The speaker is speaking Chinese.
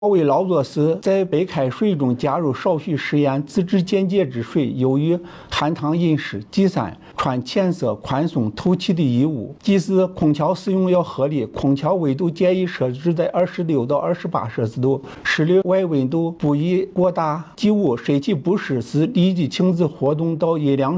为劳作时，在白开水中加入少许食盐，自制间接之水，优于含糖饮食。第三，穿浅色、宽松、透气的衣物。即使空调使用要合理，空调温度建议设置在26到28摄氏度，室内外温度不宜过大。第五，身体不适时立即停止活动到阴凉